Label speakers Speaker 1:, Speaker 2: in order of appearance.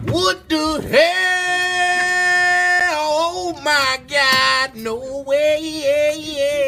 Speaker 1: What the hell? Oh my God, no way. Yeah, yeah.